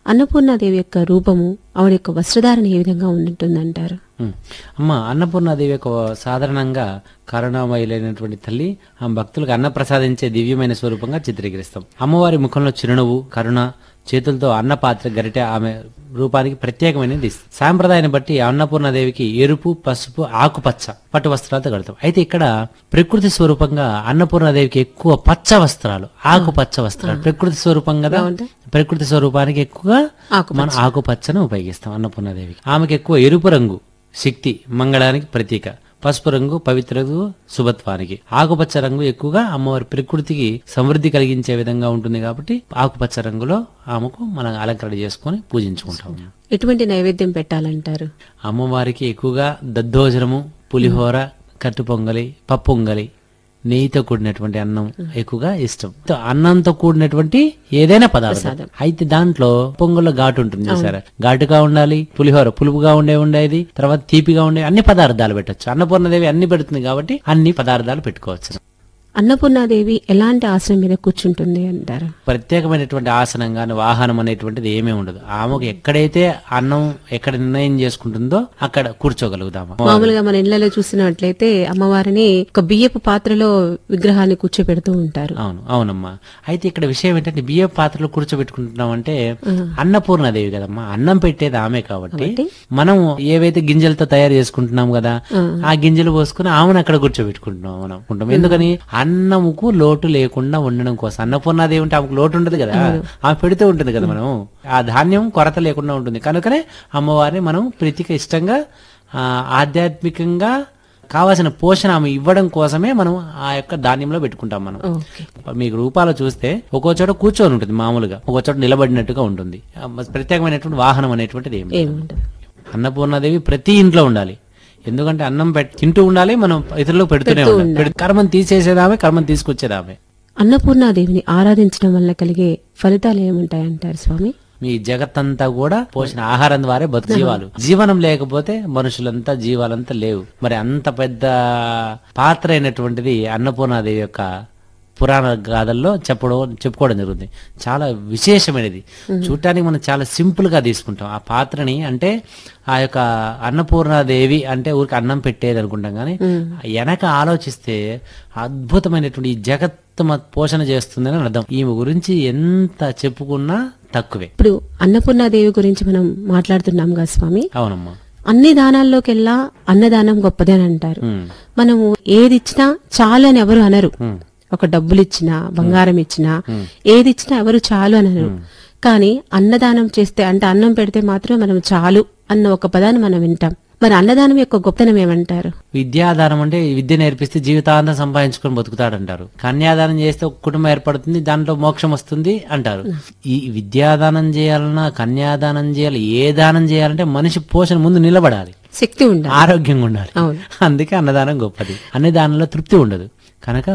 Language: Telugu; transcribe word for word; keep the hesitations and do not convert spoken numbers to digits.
అన్నపూర్ణాదేవి యొక్క రూపము, ఆవిడ యొక్క వస్త్రధారణ ఏ విధంగా ఉంటుందంటారు? అమ్మ అన్నపూర్ణాదేవి యొక్క సాధారణంగా కరుణామయులైనటువంటి తల్లి ఆ భక్తులకు అన్న ప్రసాదించే దివ్యమైన స్వరూపంగా చిత్రీకరిస్తాం. అమ్మవారి ముఖంలో చిరునవ్వు, కరుణ, చేతులతో అన్న పాత్ర గరిటె ఆమె రూపానికి ప్రత్యేకమైనది ఇస్తుంది. సాంప్రదాయాన్ని బట్టి అన్నపూర్ణాదేవికి ఎరుపు, పసుపు, ఆకుపచ్చ పట్టు వస్త్రాలతో కడతాం. అయితే ఇక్కడ ప్రకృతి స్వరూపంగా అన్నపూర్ణాదేవికి ఎక్కువ పచ్చ వస్త్రాలు, ఆకుపచ్చ వస్త్రాలు. ప్రకృతి స్వరూపం కదా, ప్రకృతి స్వరూపానికి ఎక్కువగా మనం ఆకుపచ్చను ఉపయోగిస్తాం అన్నపూర్ణాదేవికి. ఆమెకి ఎక్కువ ఎరుపు రంగు శక్తి, మంగళానికి ప్రతీక. పసుపు రంగు పవిత్రకు, శుభత్వానికి. ఆకుపచ్చ రంగు ఎక్కువగా అమ్మవారి ప్రకృతికి సమృద్ధి కలిగించే విధంగా ఉంటుంది కాబట్టి ఆకుపచ్చ రంగులో ఆమెకు మనం అలంకరణ చేసుకుని పూజించుకుంటాం. ఎటువంటి నైవేద్యం పెట్టాలంటారు? అమ్మవారికి ఎక్కువగా దద్దోజనము, పులిహోర, కట్టు పొంగలి, పప్పు పొంగలి, నెయ్యితో కూడినటువంటి అన్నం ఎక్కువగా ఇష్టం. అన్నంతో కూడినటువంటి ఏదైనా పదార్థం. అయితే దాంట్లో పొంగల్లో ఘాటు ఉంటుంది చూసారా, ఘాటుగా ఉండాలి. పులిహోర పులుపుగా ఉండే ఉండేది, తర్వాత తీపిగా ఉండే అన్ని పదార్థాలు పెట్టచ్చు. అన్నపూర్ణదేవి అన్ని పెడుతుంది కాబట్టి అన్ని పదార్థాలు పెట్టుకోవచ్చు. అన్నపూర్ణాదేవి ఎలాంటి ఆసనం మీద కూర్చుంటుంది అంటారు? ప్రత్యేకమైనటువంటి ఆసనం గాని వాహనం అనేటువంటిది ఏమీ ఉండదు. ఆమెకు ఎక్కడైతే అన్నం ఎక్కడ నిర్ణయం చేసుకుంటుందో అక్కడ కూర్చోగలుగుతాము. మామూలుగా మన ఇళ్లలో చూసినట్లయితే అమ్మవారిని ఒక బియ్యపు పాత్రలో విగ్రహాన్ని కూర్చోబెడుతూ ఉంటారు. అవును అవునమ్మా. అయితే ఇక్కడ విషయం ఏంటంటే బియ్యపు పాత్రలో కూర్చోబెట్టుకుంటున్నాం అంటే అన్నపూర్ణాదేవి కదమ్మా, అన్నం పెట్టేది ఆమె కాబట్టి మనం ఏవైతే గింజలతో తయారు చేసుకుంటున్నాం కదా, ఆ గింజలు పోసుకుని ఆమెను అక్కడ కూర్చోబెట్టుకుంటున్నాం మనం. ఎందుకని అన్నముకు లోటు లేకుండా ఉండడం కోసం. అన్నపూర్ణాదేవి ఉంటే ఆమెకు లోటు ఉండదు కదా, ఆమె పెడుతూ ఉంటుంది కదా, మనం ఆ ధాన్యం కొరత లేకుండా ఉంటుంది. కనుకనే అమ్మవారిని మనం ప్రీతిగా ఇష్టంగా ఆధ్యాత్మికంగా కావాల్సిన పోషణ ఆమె ఇవ్వడం కోసమే మనం ఆ యొక్క ధాన్యంలో పెట్టుకుంటాం. మనం మీకు రూపాలు చూస్తే ఒక్కో చోట కూర్చొని ఉంటుంది మామూలుగా, ఒక్కో చోట నిలబడినట్టుగా ఉంటుంది. ప్రత్యేకమైనటువంటి వాహనం అనేటువంటిది ఏమి. అన్నపూర్ణాదేవి ప్రతి ఇంట్లో ఉండాలి. ఎందుకంటే అన్నం తింటూ ఉండాలి, మనం ఇతరులకు పెడుతూనే ఉండాలి. కర్మం తీసేసేదామే, కర్మం తీసుకొచ్చేదామే. అన్నపూర్ణాదేవిని ఆరాధించడం వల్ల కలిగే ఫలితాలు ఏముంటాయంటారు స్వామి? మీ జగత్తంతా కూడా పోషణ ఆహారం ద్వారా బతు జీవాలు. జీవనం లేకపోతే మనుషులంతా జీవాలంతా లేవు. మరి అంత పెద్ద పాత్ర అయినటువంటిది అన్నపూర్ణాదేవి యొక్క పురాణ గాథల్లో చెప్పడం చెప్పుకోవడం జరుగుతుంది. చాలా విశేషమైనది. చూడటానికి మనం చాలా సింపుల్ గా తీసుకుంటాం ఆ పాత్రని. అంటే ఆ యొక్క అన్నపూర్ణాదేవి అంటే ఊరికి అన్నం పెట్టేది అనుకుంటాం, కానీ వెనక ఆలోచిస్తే అద్భుతమైనటువంటి ఈ జగత్ పోషణ చేస్తుందని అర్థం. ఈమె గురించి ఎంత చెప్పుకున్నా తక్కువే. ఇప్పుడు అన్నపూర్ణాదేవి గురించి మనం మాట్లాడుతున్నాం కదా స్వామి. అవునమ్మా. అన్ని దానాల్లోకెల్లా అన్నదానం గొప్పదే అని అంటారు. మనము ఏది ఇచ్చినా చాలు అని ఎవరు అనరు. ఒక డబ్బులు ఇచ్చినా, బంగారం ఇచ్చినా, ఏది ఇచ్చినా ఎవరు చాలు అని అనరు. కానీ అన్నదానం చేస్తే, అంటే అన్నం పెడితే మాత్రం మనం చాలు అన్న ఒక పదాన్ని మనం వింటాం. మరి అన్నదానం యొక్క గొప్పతనం ఏమంటారు? విద్యాదానం అంటే విద్య నేర్పిస్తే జీవితాంతం సంపాదించుకొని బతుకుతాడంటారు. కన్యాదానం చేస్తే ఒక కుటుంబం ఏర్పడుతుంది, దాంట్లో మోక్షం వస్తుంది అంటారు. ఈ విద్యాదానం చేయాలన్నా, కన్యాదానం చేయాలి, ఏ దానం చేయాలంటే మనిషి పోషణ ముందు నిలబడాలి, శక్తి ఉండాలి, ఆరోగ్యంగా ఉండాలి. అందుకే అన్నదానం గొప్పది. అన్ని దానంలో తృప్తి ఉండదు కనుక